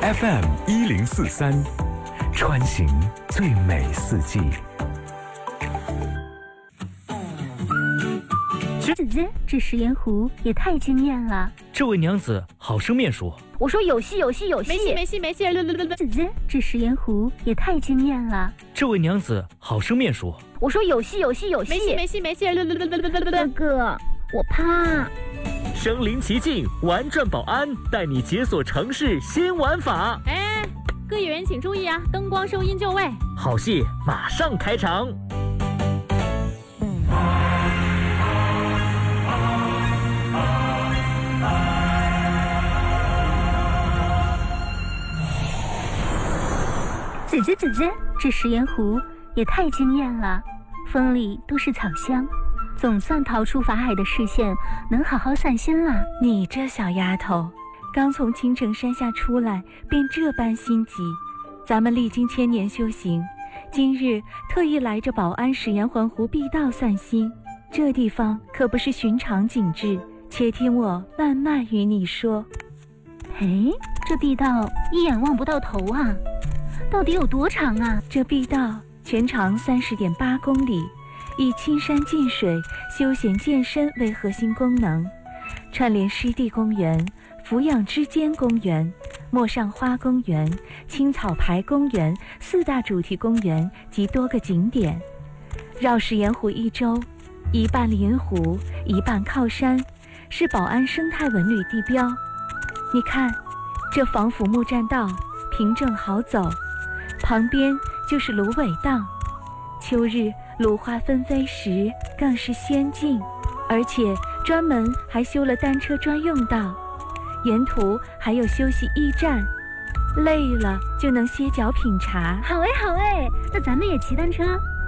FM1043，穿行最美四季。 子子，这食盐湖也太惊艳了！ 这位娘子好生面熟。 我说有戏。 没戏。 子子，这食盐湖也太惊艳了！ 这位娘子好生面熟。 我说有戏。 没戏。 哥哥，我怕。 身临其境，玩转宝安，带你解锁城市新玩法。 哎，各演员请注意啊，灯光收音就位， 好戏马上开场。 子子，这食盐湖也太惊艳了，风里都是草香，总算逃出法海的视线，能好好散心了。 你这小丫头，刚从青城山下出来，便这般心急。咱们历经千年修行，今日特意来这宝安食盐环湖碧道散心。这地方可不是寻常景致，且听我慢慢与你说。 这碧道一眼望不到头啊，到底有多长啊？ 这碧道全长30.8公里，以青山近水、休闲健身为核心功能，串联湿地公园、俯仰之间公园、陌上花公园、青草牌公园4大主题公园及多个景点，绕食盐湖一周，一半临湖，一半靠山，是宝安生态文旅地标。你看，这防腐木栈道平正好走，旁边就是芦苇荡，秋日芦花纷飞时更是仙境，而且专门还修了单车专用道，沿途还有休息驿站，累了就能歇脚品茶。 好哎，那咱们也骑单车